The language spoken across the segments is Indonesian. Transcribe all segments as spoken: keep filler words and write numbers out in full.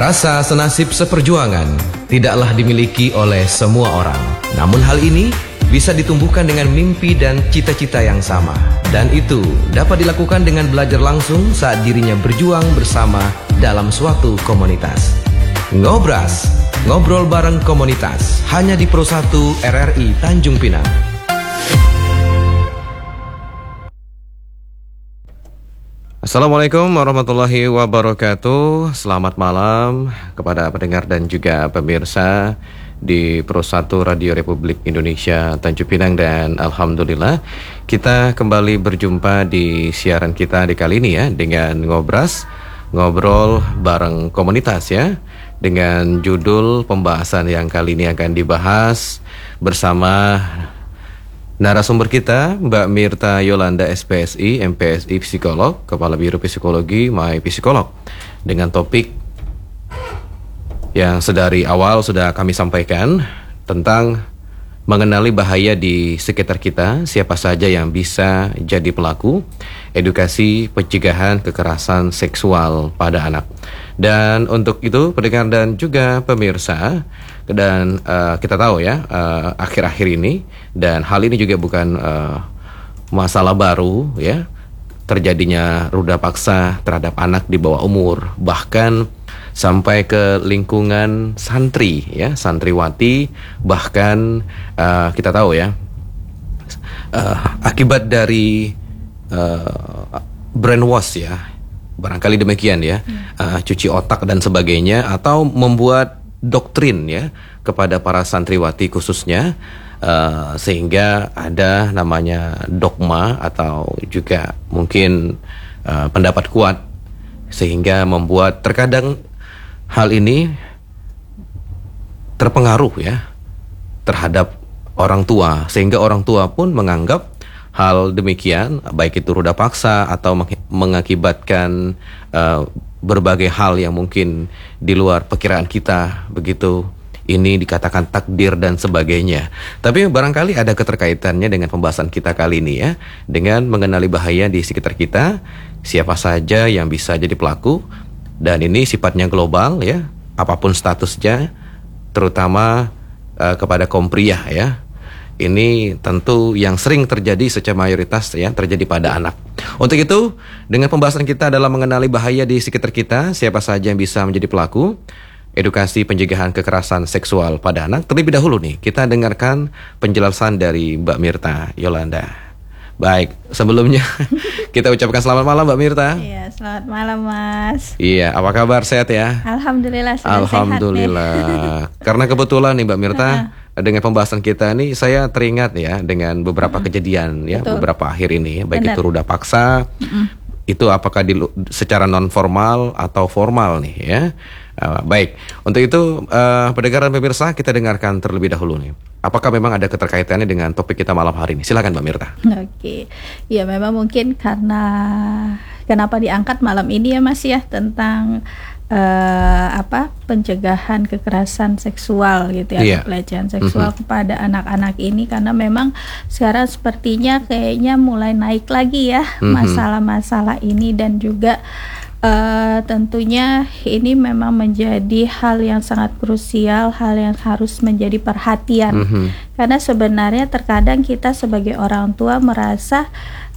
Rasa senasib seperjuangan tidaklah dimiliki oleh semua orang. Namun hal ini bisa ditumbuhkan dengan mimpi dan cita-cita yang sama. Dan itu dapat dilakukan dengan belajar langsung saat dirinya berjuang bersama dalam suatu komunitas. Ngobras, ngobrol bareng komunitas, hanya di Pro satu R R I Tanjung Pinang. Assalamualaikum warahmatullahi wabarakatuh. Selamat malam kepada pendengar dan juga pemirsa di Pro satu Radio Republik Indonesia Tanjung Pinang. Dan alhamdulillah kita kembali berjumpa di siaran kita di kali ini ya, dengan Ngobras, ngobrol bareng komunitas ya, dengan judul pembahasan yang kali ini akan dibahas bersama narasumber kita, Mbak Mirta Yolanda S P S I, M P S I Psikolog, Kepala Biro Psikologi My Psikolog, dengan topik yang sedari awal sudah kami sampaikan tentang mengenali bahaya di sekitar kita, siapa saja yang bisa jadi pelaku, edukasi pencegahan kekerasan seksual pada anak. Dan untuk itu pendengar dan juga pemirsa, dan uh, kita tahu ya uh, akhir-akhir ini, dan hal ini juga bukan uh, masalah baru ya, terjadinya ruda paksa terhadap anak di bawah umur, bahkan sampai ke lingkungan santri ya, santriwati, bahkan uh, kita tahu ya uh, akibat dari uh, brainwash ya, barangkali demikian ya, uh, cuci otak dan sebagainya, atau membuat doktrin ya kepada para santriwati khususnya, uh, sehingga ada namanya dogma atau juga mungkin uh, pendapat kuat, sehingga membuat terkadang hal ini terpengaruh ya terhadap orang tua, sehingga orang tua pun menganggap hal demikian, baik itu ruda paksa atau mengakibatkan uh, berbagai hal yang mungkin di luar perkiraan kita, begitu ini dikatakan takdir dan sebagainya. Tapi barangkali ada keterkaitannya dengan pembahasan kita kali ini ya, dengan mengenali bahaya di sekitar kita, siapa saja yang bisa jadi pelaku, dan ini sifatnya global ya, apapun statusnya, terutama uh, kepada kaum pria ya. Ini tentu yang sering terjadi secara mayoritas ya, terjadi pada anak. Untuk itu, dengan pembahasan kita adalah mengenali bahaya di sekitar kita, siapa saja yang bisa menjadi pelaku, edukasi pencegahan kekerasan seksual pada anak. Terlebih dahulu nih, kita dengarkan penjelasan dari Mbak Mirta Yolanda. Baik, sebelumnya kita ucapkan selamat malam Mbak Mirta. Iya, selamat malam Mas. Iya, apa kabar, sehat ya? Alhamdulillah sudah Alhamdulillah. Sehat nih. Karena kebetulan nih Mbak Mirta, uh-uh. dengan pembahasan kita ini saya teringat ya dengan beberapa uh-uh. kejadian ya, Betul. beberapa akhir ini, baik Benar. itu ruda paksa, uh-uh. itu apakah di, secara non formal atau formal nih ya. Uh, baik, untuk itu uh, pendengar dan pemirsa, kita dengarkan terlebih dahulu nih. Apakah memang ada keterkaitannya dengan topik kita malam hari ini? Silakan Mbak Mirta. Oke, ya memang mungkin karena kenapa diangkat malam ini ya Mas ya, tentang uh, apa pencegahan kekerasan seksual gitu ya, yeah. pelecehan seksual mm-hmm. kepada anak-anak ini, karena memang sekarang sepertinya kayaknya mulai naik lagi ya mm-hmm. masalah-masalah ini, dan juga Uh, tentunya ini memang menjadi hal yang sangat krusial, hal yang harus menjadi perhatian. Mm-hmm. Karena sebenarnya terkadang kita sebagai orang tua merasa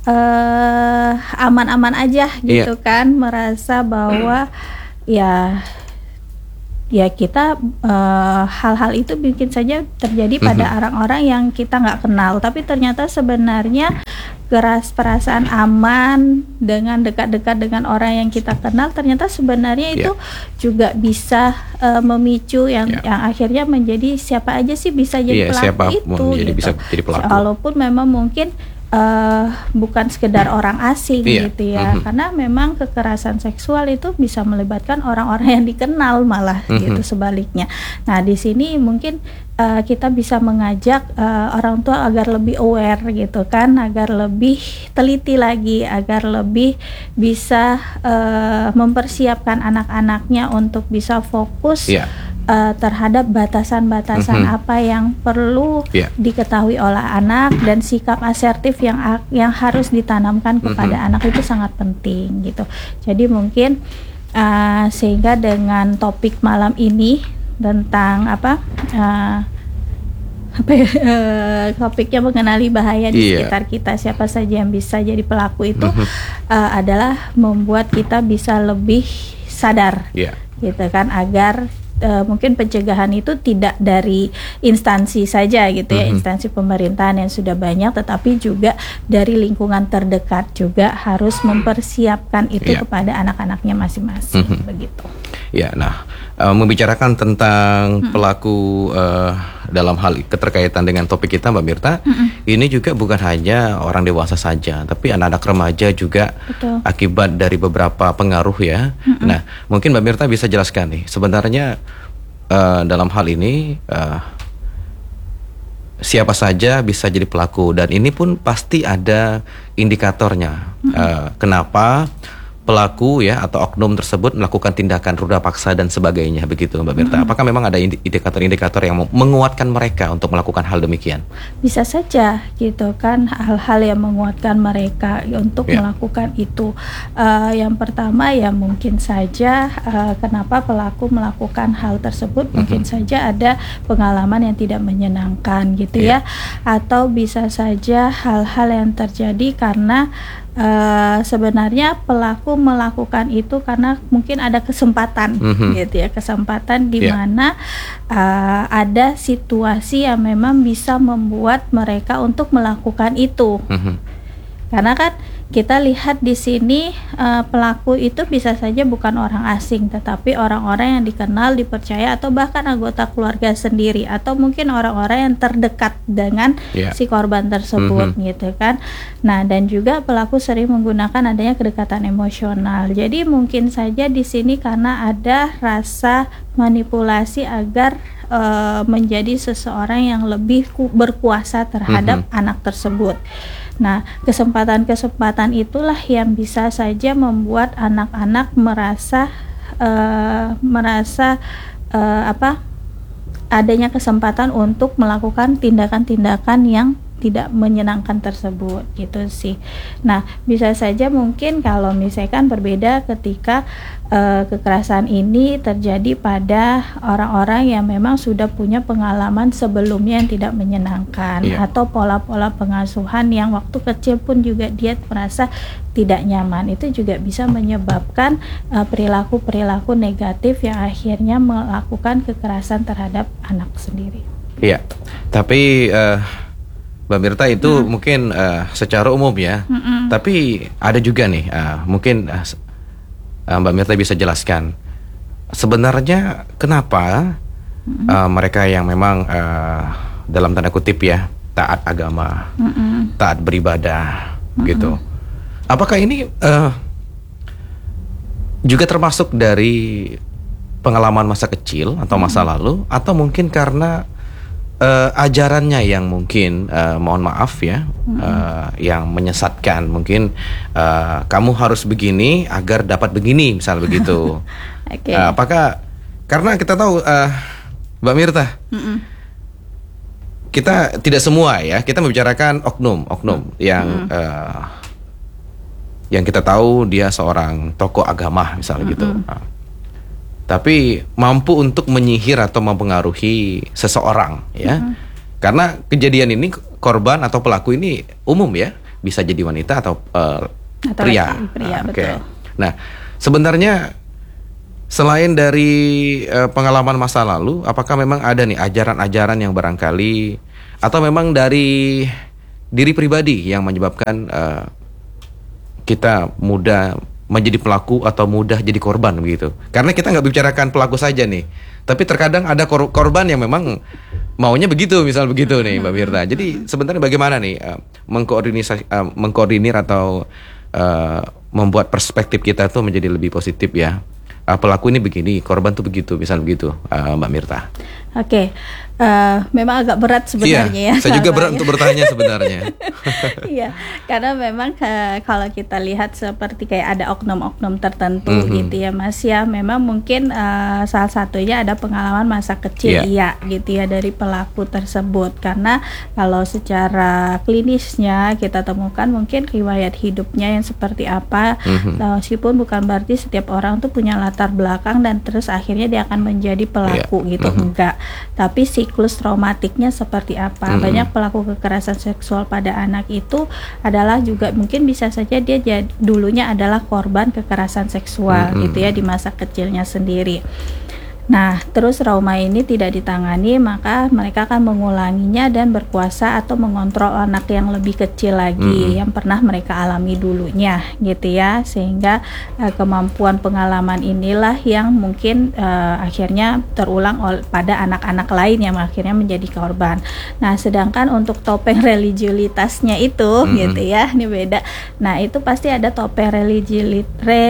uh, aman-aman aja gitu yeah. kan, merasa bahwa ya ya kita uh, hal-hal itu mungkin saja terjadi pada mm-hmm. orang-orang yang kita nggak kenal, tapi ternyata sebenarnya keras perasaan aman dengan dekat-dekat dengan orang yang kita kenal, ternyata sebenarnya itu yeah. juga bisa uh, memicu yang yeah. yang akhirnya menjadi siapa aja sih bisa jadi yeah, pelaku siapa itu jadi gitu. Bisa jadi pelaku. Walaupun memang mungkin Uh, bukan sekedar orang asing yeah. gitu ya, mm-hmm. karena memang kekerasan seksual itu bisa melibatkan orang-orang yang dikenal malah mm-hmm. gitu sebaliknya. Nah di sini mungkin uh, kita bisa mengajak uh, orang tua agar lebih aware gitu kan, agar lebih teliti lagi, agar lebih bisa uh, mempersiapkan anak-anaknya untuk bisa fokus yeah. Uh, terhadap batasan-batasan mm-hmm. apa yang perlu yeah. diketahui oleh anak, dan sikap asertif yang yang harus ditanamkan kepada mm-hmm. anak itu sangat penting gitu. Jadi mungkin uh, sehingga dengan topik malam ini tentang apa uh, apa ya, uh, topiknya mengenali bahaya di iya. sekitar kita, siapa saja yang bisa jadi pelaku itu uh, adalah membuat kita bisa lebih sadar, yeah. gitu kan, agar uh, mungkin pencegahan itu tidak dari instansi saja gitu ya, mm-hmm. instansi pemerintahan yang sudah banyak, tetapi juga dari lingkungan terdekat juga harus mempersiapkan itu yeah. kepada anak-anaknya masing-masing, mm-hmm. begitu. Ya, nah uh, membicarakan tentang mm-hmm. pelaku uh, dalam hal keterkaitan dengan topik kita, Mbak Mirta, mm-hmm. ini juga bukan hanya orang dewasa saja, tapi anak-anak remaja juga. Betul. Akibat dari beberapa pengaruh ya. Mm-hmm. Nah, mungkin Mbak Mirta bisa jelaskan nih, sebenarnya uh, dalam hal ini uh, siapa saja bisa jadi pelaku, dan ini pun pasti ada indikatornya. Mm-hmm. uh, kenapa pelaku ya atau oknum tersebut melakukan tindakan ruda paksa dan sebagainya, begitu Mbak Mirta. Hmm. Apakah memang ada indikator-indikator yang menguatkan mereka untuk melakukan hal demikian? Bisa saja gitu kan, hal-hal yang menguatkan mereka untuk yeah. melakukan itu. Uh, yang pertama ya mungkin saja uh, kenapa pelaku melakukan hal tersebut, mm-hmm. mungkin saja ada pengalaman yang tidak menyenangkan gitu yeah. ya. Atau bisa saja hal-hal yang terjadi karena Uh, sebenarnya pelaku melakukan itu karena mungkin ada kesempatan, mm-hmm. gitu ya, kesempatan di yeah. mana uh, ada situasi yang memang bisa membuat mereka untuk melakukan itu. Mm-hmm. Karena kan kita lihat di sini uh, pelaku itu bisa saja bukan orang asing, tetapi orang-orang yang dikenal, dipercaya, atau bahkan anggota keluarga sendiri, atau mungkin orang-orang yang terdekat dengan yeah. si korban tersebut, mm-hmm. gitu kan. Nah, dan juga pelaku sering menggunakan adanya kedekatan emosional. Jadi mungkin saja di sini karena ada rasa manipulasi agar uh, menjadi seseorang yang lebih ku- berkuasa terhadap mm-hmm. anak tersebut. Nah, kesempatan-kesempatan itulah yang bisa saja membuat anak-anak merasa uh, merasa uh, apa adanya kesempatan untuk melakukan tindakan-tindakan yang tidak menyenangkan tersebut, gitu sih. Nah, bisa saja mungkin kalau misalkan berbeda ketika uh, kekerasan ini terjadi pada orang-orang yang memang sudah punya pengalaman sebelumnya yang tidak menyenangkan, yeah. atau pola-pola pengasuhan yang waktu kecil pun juga dia merasa tidak nyaman, itu juga bisa menyebabkan uh, perilaku-perilaku negatif yang akhirnya melakukan kekerasan terhadap anak sendiri. Iya, tapi uh... Mbak Mirta itu hmm. mungkin uh, secara umum ya, hmm. tapi ada juga nih uh, mungkin uh, Mbak Mirta bisa jelaskan sebenarnya kenapa hmm. uh, mereka yang memang uh, dalam tanda kutip ya taat agama, hmm. taat beribadah, hmm. gitu. Apakah ini uh, juga termasuk dari pengalaman masa kecil atau masa hmm. lalu, atau mungkin karena Uh, ajarannya yang mungkin uh, mohon maaf ya, mm-hmm. uh, yang menyesatkan, mungkin uh, kamu harus begini agar dapat begini, misal begitu. Okay. Uh, apakah karena kita tahu uh, Mbak Mirta, mm-hmm. kita tidak semua ya, kita membicarakan oknum, oknum mm-hmm. yang uh, yang kita tahu dia seorang tokoh agama, misal mm-hmm. gitu. Uh, tapi mampu untuk menyihir atau mempengaruhi seseorang ya. Mm-hmm. Karena kejadian ini korban atau pelaku ini umum ya, bisa jadi wanita atau, uh, atau pria. pria nah, betul. Okay. Nah, sebenarnya selain dari uh, pengalaman masa lalu, apakah memang ada nih ajaran-ajaran yang barangkali atau memang dari diri pribadi yang menyebabkan uh, kita mudah menjadi pelaku atau mudah jadi korban begitu? Karena kita nggak bicarakan pelaku saja nih, tapi terkadang ada kor- korban yang memang maunya begitu, misal begitu nih Mbak Mirta. Jadi sebenarnya bagaimana nih uh, mengkoordinir, uh, mengkoordinir atau uh, membuat perspektif kita tuh menjadi lebih positif ya uh, pelaku ini begini, korban tuh begitu, misal begitu, uh, Mbak Mirta. Oke, okay. uh, memang agak berat sebenarnya iya, ya. Saya juga berat untuk bertanya sebenarnya. Iya, karena memang uh, kalau kita lihat seperti kayak ada oknum-oknum tertentu mm-hmm. gitu ya Mas ya, memang mungkin uh, salah satunya ada pengalaman masa kecil yeah. iya gitu ya dari pelaku tersebut. Karena kalau secara klinisnya kita temukan mungkin riwayat hidupnya yang seperti apa, mm-hmm. meskipun bukan berarti setiap orang tuh punya latar belakang dan terus akhirnya dia akan menjadi pelaku yeah. gitu, mm-hmm. enggak. Tapi siklus traumatiknya seperti apa? Mm-hmm. Banyak pelaku kekerasan seksual pada anak itu adalah juga mungkin bisa saja dia jad, dulunya adalah korban kekerasan seksual mm-hmm. gitu ya di masa kecilnya sendiri. Nah, terus trauma ini tidak ditangani, maka mereka akan mengulanginya dan berkuasa atau mengontrol anak yang lebih kecil lagi mm-hmm. yang pernah mereka alami dulunya, gitu ya. Sehingga uh, kemampuan pengalaman inilah yang mungkin uh, akhirnya terulang ol- pada anak-anak lain yang akhirnya menjadi korban. Nah, sedangkan untuk topeng religiulitasnya itu, mm-hmm. gitu ya, ini beda. Nah, itu pasti ada topeng religi-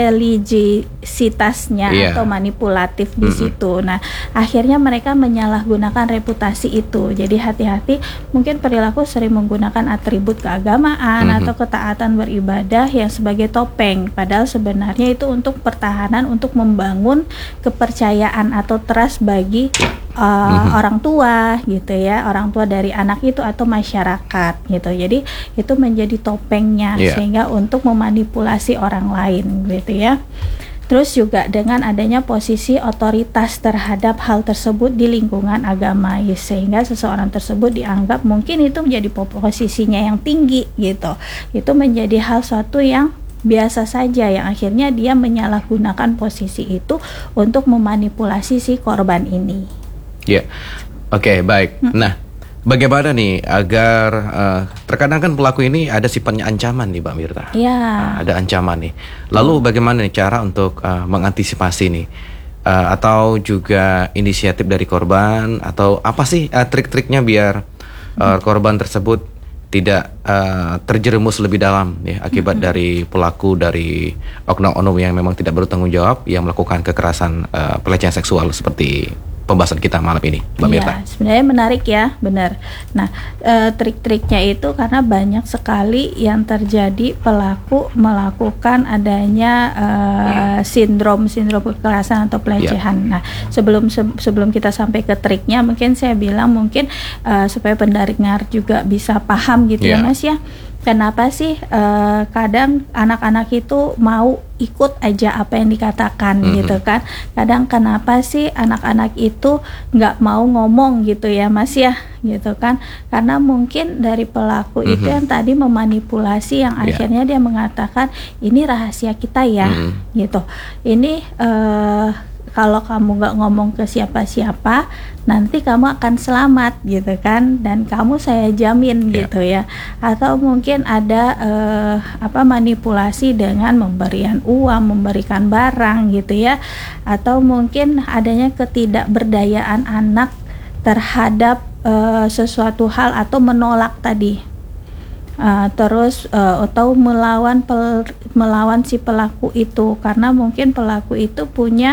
religiositasnya yeah. atau manipulatif di mm-hmm. situ. Nah, akhirnya mereka menyalahgunakan reputasi itu. Jadi hati-hati, mungkin perilaku sering menggunakan atribut keagamaan mm-hmm. atau ketaatan beribadah yang sebagai topeng. Padahal sebenarnya itu untuk pertahanan, untuk membangun kepercayaan atau trust bagi uh, mm-hmm. orang tua, gitu ya, orang tua dari anak itu atau masyarakat, gitu. Jadi itu menjadi topengnya yeah. sehingga untuk memanipulasi orang lain, gitu ya. Terus juga dengan adanya posisi otoritas terhadap hal tersebut di lingkungan agama, ya, sehingga seseorang tersebut dianggap mungkin itu menjadi posisinya yang tinggi gitu. Itu menjadi hal suatu yang biasa saja yang akhirnya dia menyalahgunakan posisi itu untuk memanipulasi si korban ini. Ya, yeah. Oke okay, baik. Hmm. Nah, bagaimana nih agar uh, terkadang kan pelaku ini ada sifatnya ancaman nih Mbak Mirta. Iya. Uh, ada ancaman nih. Lalu hmm. bagaimana nih cara untuk uh, mengantisipasi nih? Uh, atau juga inisiatif dari korban atau apa sih uh, trik-triknya biar uh, hmm. korban tersebut tidak uh, terjerumus lebih dalam ya akibat hmm. dari pelaku dari oknum-oknum yang memang tidak bertanggung jawab yang melakukan kekerasan uh, pelecehan seksual seperti pembahasan kita malam ini, Mbak Mirta. Iya, sebenarnya menarik ya, benar. Nah, e, trik-triknya itu karena banyak sekali yang terjadi pelaku melakukan adanya e, sindrom sindrom kekerasan atau pelecehan. Yeah. Nah, sebelum se- sebelum kita sampai ke triknya, mungkin saya bilang mungkin e, supaya pendengar juga bisa paham gitu yeah. ya, Mas ya. Kenapa sih uh, kadang anak-anak itu mau ikut aja apa yang dikatakan mm-hmm. gitu kan? Kadang kenapa sih anak-anak itu nggak mau ngomong gitu ya Mas ya, gitu kan? Karena mungkin dari pelaku mm-hmm. itu yang tadi memanipulasi yang yeah. akhirnya dia mengatakan ini rahasia kita ya, mm-hmm. gitu. Ini uh, kalau kamu nggak ngomong ke siapa-siapa, nanti kamu akan selamat gitu kan, dan kamu saya jamin yeah. gitu ya. Atau mungkin ada uh, apa manipulasi dengan memberikan uang, memberikan barang gitu ya. Atau mungkin adanya ketidakberdayaan anak terhadap uh, sesuatu hal atau menolak tadi. Uh, terus uh, atau melawan pel, melawan si pelaku itu karena mungkin pelaku itu punya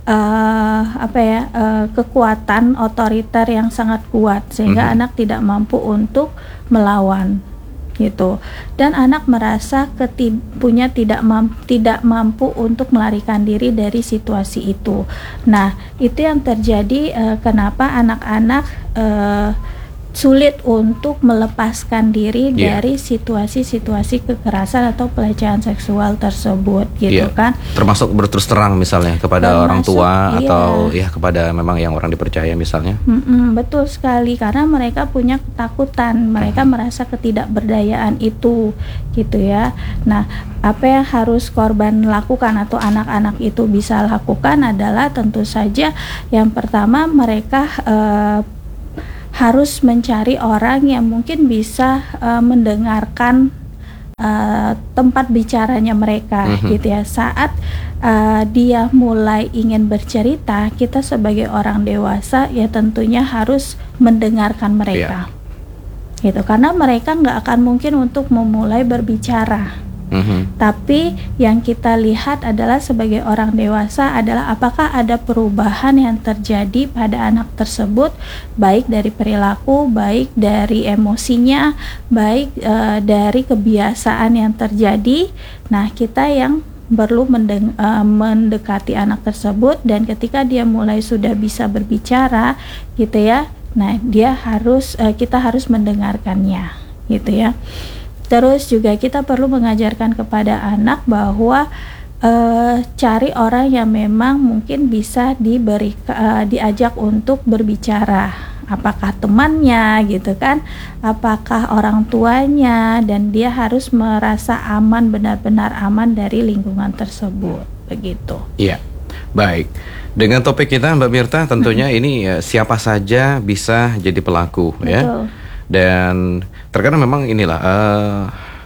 uh, apa ya uh, kekuatan otoriter yang sangat kuat sehingga mm-hmm. anak tidak mampu untuk melawan gitu, dan anak merasa keti- punya tidak mampu, tidak mampu untuk melarikan diri dari situasi itu. Nah, itu yang terjadi uh, kenapa anak-anak uh, sulit untuk melepaskan diri yeah. dari situasi-situasi kekerasan atau pelecehan seksual tersebut gitu yeah. kan. Termasuk berterus terang misalnya kepada Termasuk, orang tua iya. atau ya kepada memang yang orang dipercaya misalnya. Mm-mm, betul sekali, karena mereka punya ketakutan, mereka mm-hmm. merasa ketidakberdayaan itu gitu ya. Nah, apa yang harus korban lakukan atau anak-anak itu bisa lakukan adalah tentu saja yang pertama mereka uh, harus mencari orang yang mungkin bisa uh, mendengarkan uh, tempat bicaranya mereka mm-hmm. gitu ya. Saat uh, dia mulai ingin bercerita, kita sebagai orang dewasa ya tentunya harus mendengarkan mereka yeah. gitu, karena mereka nggak akan mungkin untuk memulai berbicara Mm-hmm. Tapi yang kita lihat adalah sebagai orang dewasa adalah apakah ada perubahan yang terjadi pada anak tersebut, baik dari perilaku, baik dari emosinya, baik uh, dari kebiasaan yang terjadi. Nah, kita yang perlu mendeng- uh, mendekati anak tersebut, dan ketika dia mulai sudah bisa berbicara gitu ya, nah dia harus uh, kita harus mendengarkannya gitu ya. Terus juga kita perlu mengajarkan kepada anak bahwa uh, cari orang yang memang mungkin bisa diberi uh, diajak untuk berbicara. Apakah temannya gitu kan, apakah orang tuanya, dan dia harus merasa aman, benar-benar aman dari lingkungan tersebut, begitu. Iya, baik. Dengan topik kita Mbak Mirta tentunya hmm. ini ya, siapa saja bisa jadi pelaku. Betul. Ya. Dan terkadang memang inilah uh,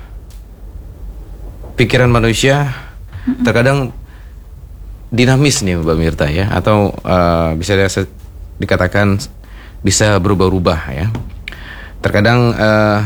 pikiran manusia hmm. terkadang dinamis nih Mbak Mirta ya, atau uh, bisa dikatakan bisa berubah-ubah ya. Terkadang uh,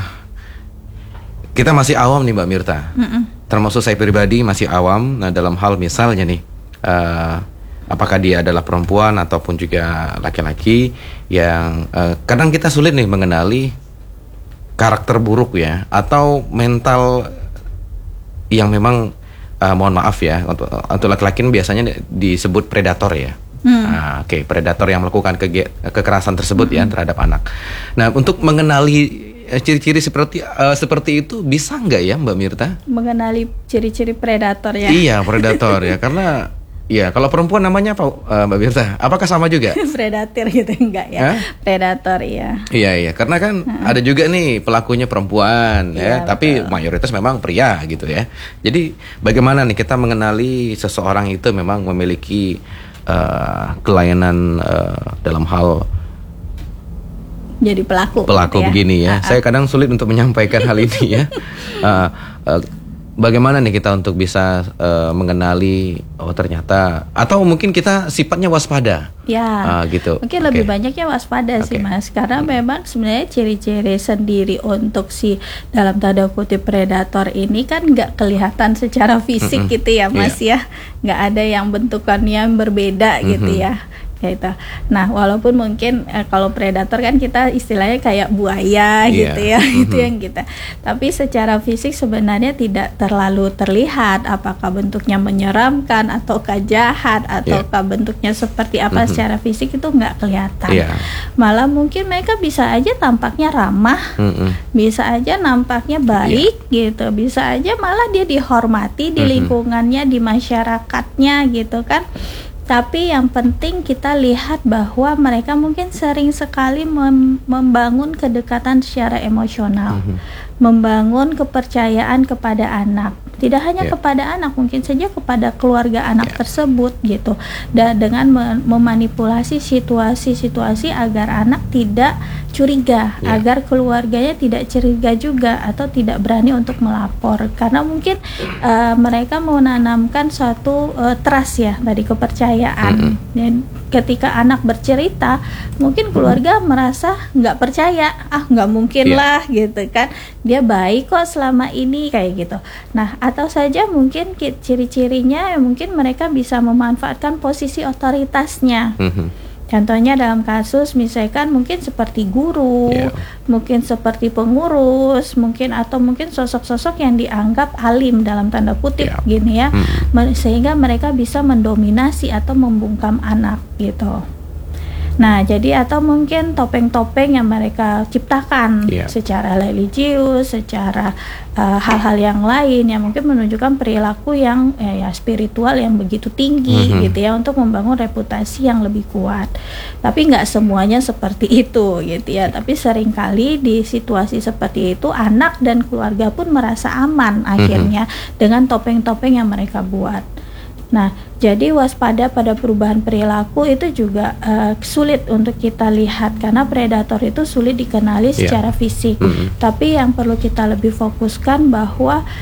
kita masih awam nih Mbak Mirta. Mm-mm. Termasuk saya pribadi masih awam. Nah, dalam hal misalnya nih, uh, apakah dia adalah perempuan ataupun juga laki-laki yang uh, kadang kita sulit nih mengenali karakter buruk ya, atau mental yang memang uh, mohon maaf ya, untuk, untuk laki-laki biasanya disebut predator ya. Hmm. Nah, Oke, okay, predator yang melakukan ke- kekerasan tersebut hmm. ya terhadap anak. Nah, untuk mengenali ciri-ciri seperti uh, seperti itu bisa nggak ya Mbak Mirta? Mengenali ciri-ciri predator ya? Iya, predator ya, karena ya kalau perempuan namanya apa uh, Mbak Mirta? Apakah sama juga? Predator gitu enggak ya? Hah? Predator ya. Iya iya, karena kan hmm. ada juga nih pelakunya perempuan ya, ya tapi betul. Mayoritas memang pria gitu ya. Jadi bagaimana nih kita mengenali seseorang itu memang memiliki Uh, kelainan uh, dalam hal jadi pelaku pelaku gitu ya? Begini ya. Uh-uh. Saya kadang sulit untuk menyampaikan hal ini ya. Uh, uh, bagaimana nih kita untuk bisa uh, mengenali oh ternyata, atau mungkin kita sifatnya waspada. Ya. Uh, gitu. Mungkin okay. lebih banyaknya waspada okay. sih Mas, karena hmm. memang sebenarnya ciri-ciri sendiri untuk si dalam tanda kutip predator ini kan nggak kelihatan secara fisik mm-hmm. gitu ya Mas yeah. ya, nggak ada yang bentukannya berbeda mm-hmm. gitu ya. Gitu. Nah, walaupun mungkin eh, kalau predator kan kita istilahnya kayak buaya yeah. gitu ya, mm-hmm. itu yang kita. Tapi secara fisik sebenarnya tidak terlalu terlihat apakah bentuknya menyeramkan ataukah jahat ataukah yeah. bentuknya seperti apa mm-hmm. secara fisik, itu nggak kelihatan. Yeah. Malah mungkin mereka bisa aja tampaknya ramah, mm-hmm. bisa aja nampaknya baik yeah. gitu, bisa aja malah dia dihormati di mm-hmm. lingkungannya, di masyarakatnya gitu kan. Tapi yang penting kita lihat bahwa mereka mungkin sering sekali mem- membangun kedekatan secara emosional, mm-hmm. membangun kepercayaan kepada anak. Tidak hanya yeah. kepada anak, mungkin saja kepada keluarga anak yeah. tersebut gitu. Dan dengan mem- memanipulasi situasi-situasi agar anak tidak curiga, yeah. agar keluarganya tidak curiga juga atau tidak berani untuk melapor. Karena mungkin uh, mereka menanamkan suatu uh, trust ya, tadi kepercayaan. Mm-hmm. Dan ketika anak bercerita, mungkin keluarga mm-hmm. merasa nggak percaya, ah nggak mungkin yeah. lah gitu kan, dia baik kok selama ini kayak gitu. Nah, atau saja mungkin ciri-cirinya mungkin mereka bisa memanfaatkan posisi otoritasnya. Mm-hmm. Contohnya dalam kasus misalkan mungkin seperti guru, yeah. mungkin seperti pengurus, mungkin atau mungkin sosok-sosok yang dianggap alim dalam tanda kutip yeah. gini ya, hmm. sehingga mereka bisa mendominasi atau membungkam anak gitu. Nah, jadi atau mungkin topeng-topeng yang mereka ciptakan yeah. secara religius, secara uh, hal-hal yang lain yang mungkin menunjukkan perilaku yang eh, ya spiritual yang begitu tinggi mm-hmm. gitu ya, untuk membangun reputasi yang lebih kuat. Tapi nggak semuanya seperti itu gitu ya. Tapi seringkali di situasi seperti itu anak dan keluarga pun merasa aman akhirnya mm-hmm. dengan topeng-topeng yang mereka buat. Nah, jadi waspada pada perubahan perilaku itu juga uh, sulit untuk kita lihat karena predator itu sulit dikenali secara yeah. fisik. Mm-hmm. Tapi yang perlu kita lebih fokuskan bahwa